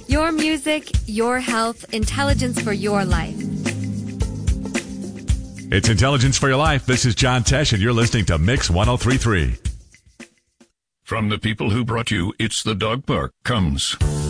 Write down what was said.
Your music, your health, intelligence for your life. It's Intelligence for Your Life. This is John Tesh, and you're listening to Mix 1033. From the people who brought you It's the Dog Park comes